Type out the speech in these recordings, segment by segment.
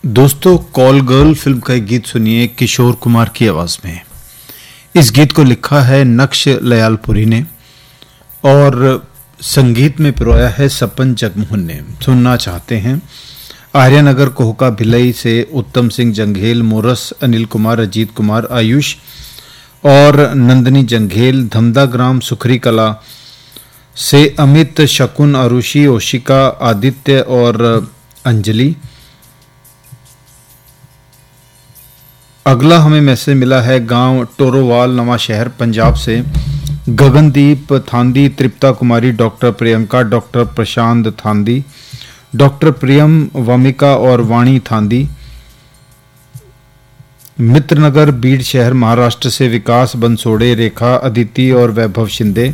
दोस्तों, call girl film का एक गीत सुनिए किशोर कुमार की आवाज में। इस गीत को लिखा है नक्श लयालपुरी ने और संगीत में पिरोया है सपन जगमोहन ने। सुनना चाहते हैं आर्यनगर कोहका भिलई से उत्तम सिंह जंघेल, मोरस अनिल कुमार, अजीत कुमार, आयुष और नंदनी जंघेल, धमदा ग्राम सुखरी कला से अमित, शकुन, आरुषि, ओशिका, आदित्य और अंजलि। अगला हमें मैसेज मिला है गांव टोरोवाल, नवा शहर, पंजाब से गगनदीप थांदी, तृप्ता कुमारी, डॉक्टर प्रियंका, डॉक्टर प्रशांत थांदी, डॉक्टर प्रियम, वमिका और वाणी थांदी। मित्रनगर बीड़ शहर महाराष्ट्र से विकास बंसोड़े, रेखा, अदिति और वैभव शिंदे।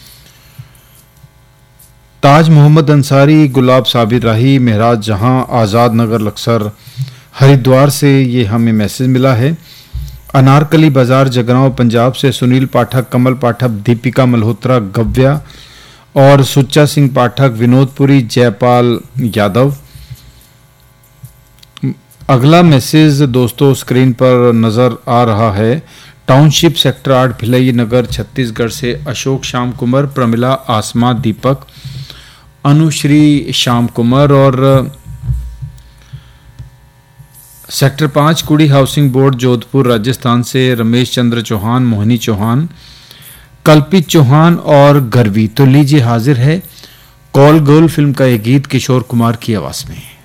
ताज मोहम्मद अंसारी, गुलाब साबिर राही, मेहराज जहां, आजाद नगर लक्सर, हरिद्वार से ये हमें मैसेज मिला है। अनारकली बाजार जगरांव पंजाब से सुनील पाठक, कमल पाठक, दीपिका मल्होत्रा, गव्या और सुच्चा सिंह पाठक, विनोदपुरी, जयपाल यादव। अगला मैसेज दोस्तों स्क्रीन पर नजर आ रहा है टाउनशिप सेक्टर 8 भिलई नगर छत्तीसगढ़ से अशोक श्याम कुमार, प्रमिला, आसमा, दीपक, अनुश्री श्याम कुमार और सेक्टर 5 कुड़ी हाउसिंग बोर्ड जोधपुर राजस्थान से रमेश चंद्र चौहान, मोहिनी चौहान, कल्पित चौहान और गर्वी। तो लीजिए हाजिर है कॉल गर्ल फिल्म का एक गीत किशोर कुमार की आवाज में।